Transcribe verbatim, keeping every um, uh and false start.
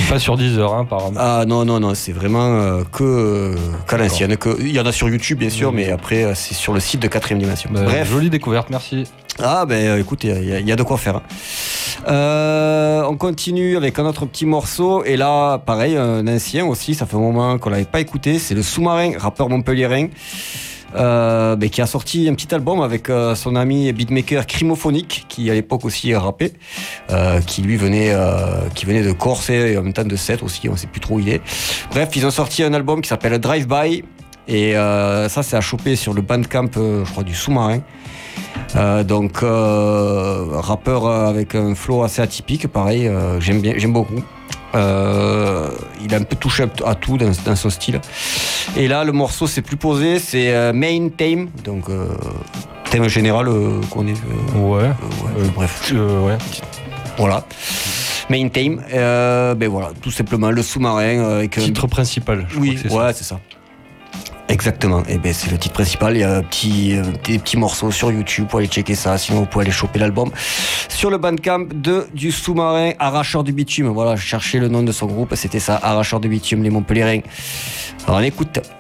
Pas sur Deezer, hein, apparemment. Ah non, non, non, c'est vraiment euh, que euh, qu'à l'ancienne. Que, il y en a sur YouTube, bien sûr, mmh. mais après, euh, c'est sur le site de Quatrième Dimension. Bah, Bref. Jolie découverte, merci. Ah, ben euh, écoute, il y, y, y a de quoi faire. Hein. Euh, on continue avec un autre petit morceau. Et là, pareil, un ancien aussi, ça fait un moment qu'on l'avait pas écouté. C'est le Sous-Marin, rappeur montpelliérain. Euh, ben, qui a sorti un petit album avec euh, son ami beatmaker Crimophonique, qui à l'époque aussi rappait, euh, qui lui venait, euh, qui venait de Corse et en même temps de Sète aussi, on sait plus trop où il est. Bref, ils ont sorti un album qui s'appelle Drive By, et euh, ça c'est à choper sur le Bandcamp, euh, je crois, du Sous-Marin. Euh, donc euh, rappeur avec un flow assez atypique, pareil, euh, j'aime bien, j'aime beaucoup. Euh, il a un peu touché à tout dans, dans son style. Et là, le morceau c'est plus posé, c'est euh, Main Theme, donc euh, thème général euh, qu'on est. Euh, ouais. Euh, ouais euh, bref. Euh, ouais. Voilà. Main Theme. Euh, ben voilà, tout simplement le sous-marin avec. Titre un... principal. Je oui, crois que c'est ouais, ça. c'est ça. Exactement, et ben c'est le titre principal. Il y a un petit, euh, des petits morceaux sur YouTube pour aller checker ça. Sinon, vous pouvez aller choper l'album sur le Bandcamp de du Sous-Marin, Arracheur du Bitume. Voilà, je cherchais le nom de son groupe, c'était ça, Arracheur du Bitume, les Montpelliérains. Alors on écoute.